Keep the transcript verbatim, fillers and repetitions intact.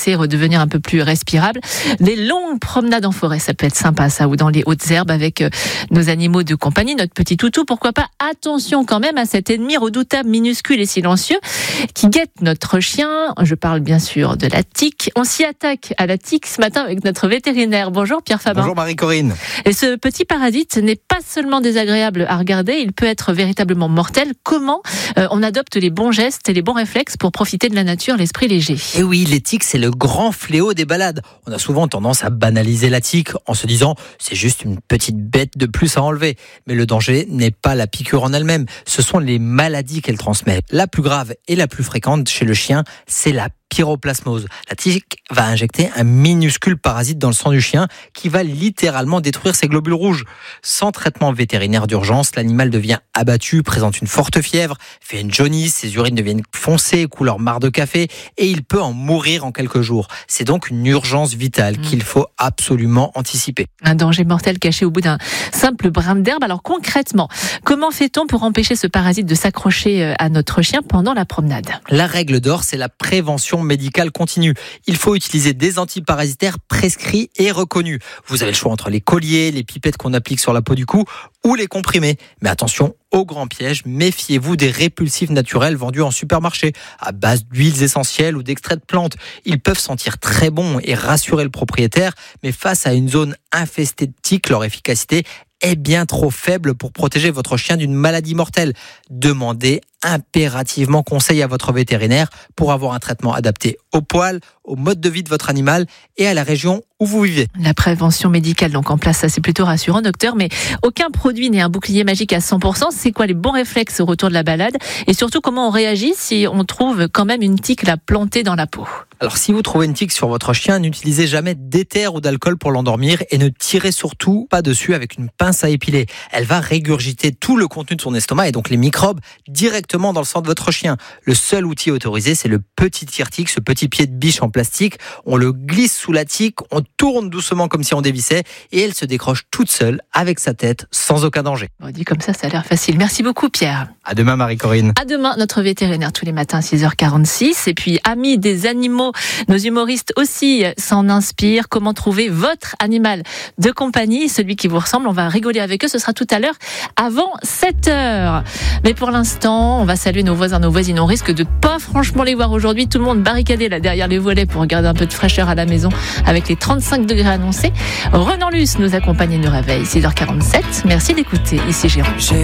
laisser redevenir un peu plus respirable. Les longues promenades en forêt, ça peut être sympa ça, ou dans les hautes herbes avec nos animaux de compagnie, notre petit toutou, pourquoi pas. Attention quand même à cet ennemi redoutable, minuscule et silencieux qui guette notre chien. Je parle bien sûr de la tique. On s'y attaque à la tique ce matin avec notre vétérinaire. Bonjour Pierre Fabin. Bonjour Marie-Corinne. Et ce petit parasite n'est pas seulement désagréable à regarder, il peut être véritablement mortel. Comment euh, on adopte les bons gestes et les bons réflexes pour profiter de la nature, l'esprit léger? Et oui, les tiques, c'est le grand fléau des balades. On a souvent tendance à banaliser la tique en se disant c'est juste une petite bête de plus à enlever. Mais le danger n'est pas la piqûre en elle-même, ce sont les maladies qu'elle transmet. La plus grave et la plus fréquente chez le chien, c'est la pyroplasmose. La tique va injecter un minuscule parasite dans le sang du chien qui va littéralement détruire ses globules rouges. Sans traitement vétérinaire d'urgence, l'animal devient abattu, présente une forte fièvre, fait une jaunisse, ses urines deviennent foncées, couleur marc de café et il peut en mourir en quelques jours. C'est donc une urgence vitale mmh. qu'il faut absolument anticiper. Un danger mortel caché au bout d'un simple brin d'herbe. Alors concrètement, comment fait-on pour empêcher ce parasite de s'accrocher à notre chien pendant la promenade? La règle d'or, c'est la prévention médicale continue. Il faut utiliser des antiparasitaires prescrits et reconnus. Vous avez le choix entre les colliers, les pipettes qu'on applique sur la peau du cou ou les comprimés. Mais attention, au grand piège, méfiez-vous des répulsifs naturels vendus en supermarché à base d'huiles essentielles ou d'extraits de plantes. Ils peuvent sentir très bon et rassurer le propriétaire, mais face à une zone infestée de tiques, leur efficacité est bien trop faible pour protéger votre chien d'une maladie mortelle. Demandez impérativement conseil à votre vétérinaire pour avoir un traitement adapté au poil, au mode de vie de votre animal et à la région où vous vivez. La prévention médicale donc en place, ça c'est plutôt rassurant docteur, mais aucun produit n'est un bouclier magique à cent pour cent. C'est quoi les bons réflexes au retour de la balade et surtout comment on réagit si on trouve quand même une tique là plantée dans la peau? Alors si vous trouvez une tique sur votre chien, n'utilisez jamais d'éther ou d'alcool pour l'endormir et ne tirez surtout pas dessus avec une pince à épiler. Elle va régurgiter tout le contenu de son estomac et donc les microbes directement dans le sang de votre chien. Le seul outil autorisé, c'est le petit tire-tique, ce petit pied de biche en plastique. On le glisse sous la tique, on tourne doucement comme si on dévissait et elle se décroche toute seule avec sa tête sans aucun danger. On dit comme ça, ça a l'air facile. Merci beaucoup Pierre. À demain Marie-Corinne. À demain, notre vétérinaire tous les matins à six heures quarante-six. Et puis amis des animaux, nos humoristes aussi s'en inspirent. Comment trouver votre animal de compagnie, celui qui vous ressemble. On va rigoler avec eux, ce sera tout à l'heure avant sept heures. Mais pour l'instant, on va saluer nos voisins, nos voisines. On risque de pas franchement les voir aujourd'hui. Tout le monde barricadé là derrière les volets pour garder un peu de fraîcheur à la maison avec les trente-cinq degrés annoncés. Renan Luce nous accompagne et nous réveille. six heures quarante-sept. Merci d'écouter. Ici Jérôme.